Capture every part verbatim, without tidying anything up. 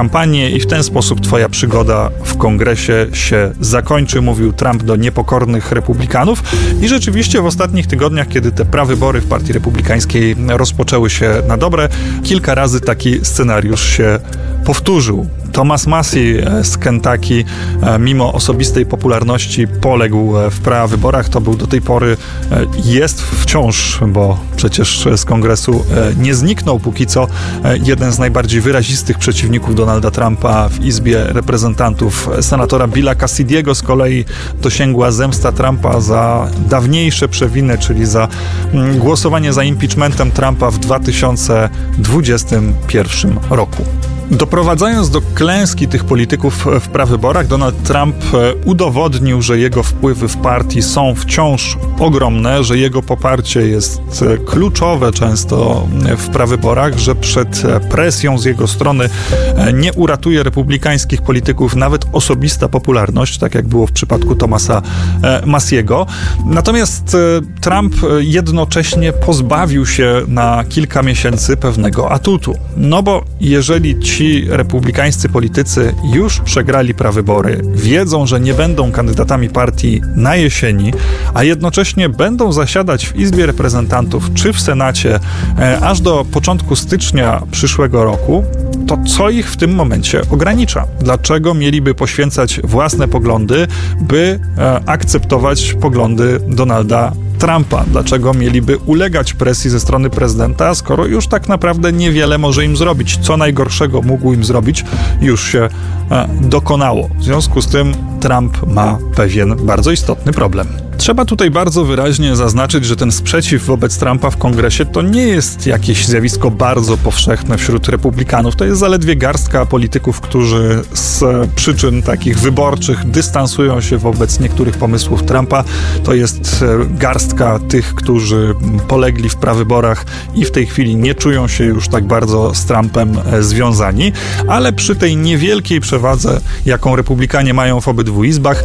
kampanię i w ten sposób twoja przygoda w kongresie się zakończy, mówił Trump do niepokornych republikanów. I rzeczywiście w ostatnich tygodniach, kiedy te prawybory w Partii Republikańskiej rozpoczęły się na dobre, kilka razy taki scenariusz się powtórzył. Thomas Massie z Kentucky, mimo osobistej popularności, poległ w prawyborach. To był do tej pory, jest wciąż, bo przecież z kongresu nie zniknął póki co, jeden z najbardziej wyrazistych przeciwników Donalda Trumpa w Izbie Reprezentantów. Senatora Billa Cassidy'ego z kolei dosięgła zemsta Trumpa za dawniejsze przewiny, czyli za głosowanie za impeachmentem Trumpa w dwa tysiące dwudziestym pierwszym roku. Doprowadzając do klęski tych polityków w prawyborach, Donald Trump udowodnił, że jego wpływy w partii są wciąż ogromne, że jego poparcie jest kluczowe często w prawyborach, że przed presją z jego strony nie uratuje republikańskich polityków nawet osobista popularność, tak jak było w przypadku Thomasa Massiego. Natomiast Trump jednocześnie pozbawił się na kilka miesięcy pewnego atutu. No bo jeżeli ci Ci republikańscy politycy już przegrali prawybory, wiedzą, że nie będą kandydatami partii na jesieni, a jednocześnie będą zasiadać w Izbie Reprezentantów czy w Senacie e, aż do początku stycznia przyszłego roku, to co ich w tym momencie ogranicza? Dlaczego mieliby poświęcać własne poglądy, by e, akceptować poglądy Donalda Trumpa? Dlaczego mieliby ulegać presji ze strony prezydenta, skoro już tak naprawdę niewiele może im zrobić? Co najgorszego mógł im zrobić, już się e, dokonało. W związku z tym Trump ma pewien bardzo istotny problem. Trzeba tutaj bardzo wyraźnie zaznaczyć, że ten sprzeciw wobec Trumpa w kongresie to nie jest jakieś zjawisko bardzo powszechne wśród republikanów. To jest zaledwie garstka polityków, którzy z przyczyn takich wyborczych dystansują się wobec niektórych pomysłów Trumpa. To jest garstka tych, którzy polegli w prawyborach i w tej chwili nie czują się już tak bardzo z Trumpem związani, ale przy tej niewielkiej przewadze, jaką republikanie mają w obydwu izbach,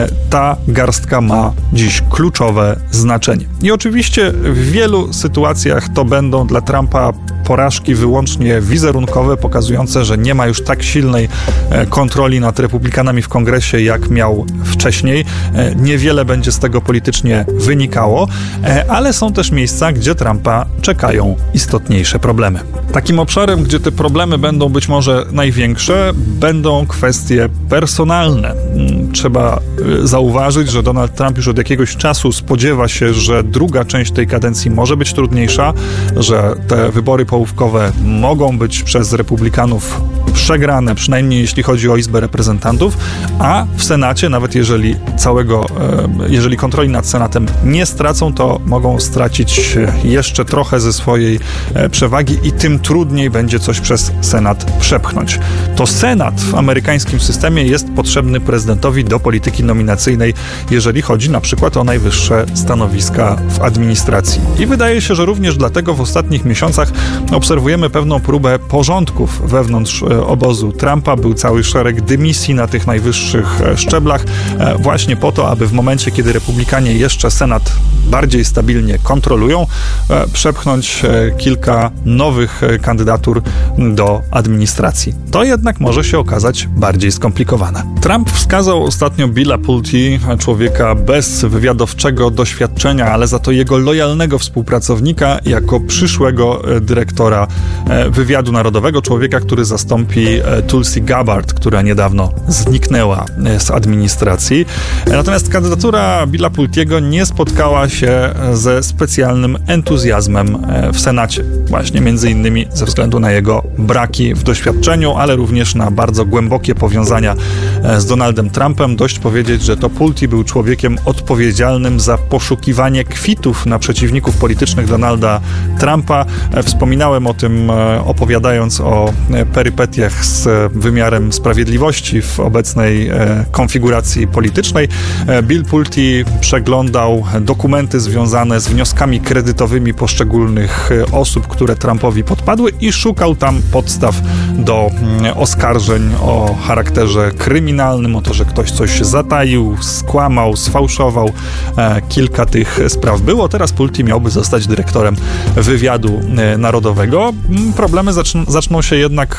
ta garstka ma dziś kluczowe znaczenie. I oczywiście w wielu sytuacjach to będą dla Trumpa porażki wyłącznie wizerunkowe, pokazujące, że nie ma już tak silnej kontroli nad republikanami w kongresie, jak miał wcześniej. Niewiele będzie z tego politycznie wynikało, ale są też miejsca, gdzie Trumpa czekają istotniejsze problemy. Takim obszarem, gdzie te problemy będą być może największe, będą kwestie personalne. Trzeba zauważyć, że Donald Trump już od jakiegoś czasu spodziewa się, że druga część tej kadencji może być trudniejsza, że te wybory połówkowe mogą być przez republikanów przegrane, przynajmniej jeśli chodzi o Izbę Reprezentantów, a w Senacie, nawet jeżeli całego, jeżeli kontroli nad Senatem nie stracą, to mogą stracić jeszcze trochę ze swojej przewagi i tym trudniej będzie coś przez Senat przepchnąć. To Senat w amerykańskim systemie jest potrzebny prezydentowi do polityki nominacyjnej, jeżeli chodzi na przykład o najwyższe stanowiska w administracji. I wydaje się, że również dlatego w ostatnich miesiącach obserwujemy pewną próbę porządków wewnątrz obozu Trumpa. Był cały szereg dymisji na tych najwyższych szczeblach, właśnie po to, aby w momencie, kiedy republikanie jeszcze Senat bardziej stabilnie kontrolują, przepchnąć kilka nowych kandydatur do administracji. To jednak może się okazać bardziej skomplikowane. Trump wskazał ostatnio Billa Pulte, człowieka bez wywiadowczego doświadczenia, ale za to jego lojalnego współpracownika, jako przyszłego dyrektora wywiadu narodowego, człowieka, który zastąpi Tulsi Gabbard, która niedawno zniknęła z administracji. Natomiast kandydatura Billa Pultego nie spotkała się ze specjalnym entuzjazmem w Senacie. Właśnie między innymi ze względu na jego braki w doświadczeniu, ale również na bardzo głębokie powiązania z Donaldem Trumpem. Dość powiedzieć, że to Pulte był człowiekiem odpowiedzialnym za poszukiwanie kwitów na przeciwników politycznych Donalda Trumpa. Wspominałem o tym, opowiadając o perypetiach z wymiarem sprawiedliwości w obecnej konfiguracji politycznej. Bill Pulte przeglądał dokumenty związane z wnioskami kredytowymi poszczególnych osób, które Trumpowi podpadły i szukał tam podstaw do oskarżeń o charakterze kryminalnym, o to, że ktoś coś zataił, skłamał, sfałszował. Kilka tych spraw było. Teraz Pulte miałby zostać dyrektorem wywiadu narodowego. Problemy zaczną, zaczną się jednak bardzo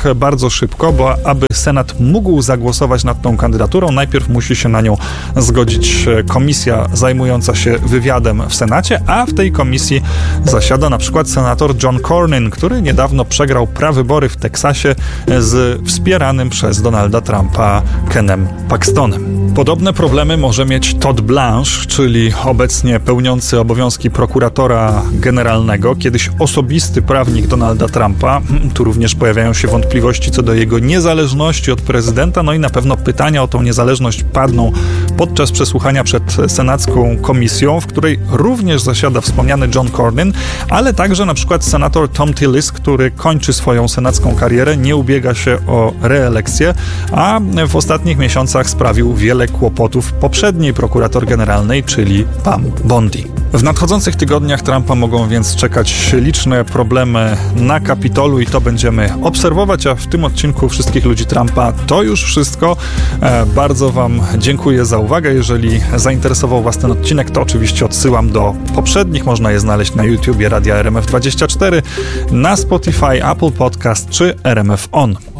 bardzo szybko, bo aby Senat mógł zagłosować nad tą kandydaturą, najpierw musi się na nią zgodzić komisja zajmująca się wywiadem w Senacie, a w tej komisji zasiada na przykład senator John Cornyn, który niedawno przegrał prawybory w Teksasie z wspieranym przez Donalda Trumpa Kenem Paxtonem. Podobne problemy może mieć Todd Blanche, czyli obecnie pełniący obowiązki prokuratora generalnego, kiedyś osobisty prawnik Donalda Trumpa. Tu również pojawiają się wątpliwości co do jego niezależności od prezydenta, no i na pewno pytania o tą niezależność padną podczas przesłuchania przed senacką komisją, w której również zasiada wspomniany John Cornyn, ale także na przykład senator Thom Tillis, który kończy swoją senacką karierę, nie ubiega się o reelekcję, a w ostatnich miesiącach sprawił wiele kłopotów poprzedniej prokurator generalnej, czyli Pam Bondi. W nadchodzących tygodniach Trumpa mogą więc czekać liczne problemy na Kapitolu i to będziemy obserwować, a w tym odcinku Wszystkich ludzi Trumpa to już wszystko. E, bardzo Wam dziękuję za uwagę. Jeżeli zainteresował Was ten odcinek, to oczywiście odsyłam do poprzednich. Można je znaleźć na YouTubie Radia R M F dwadzieścia cztery, na Spotify, Apple Podcast czy R M F On.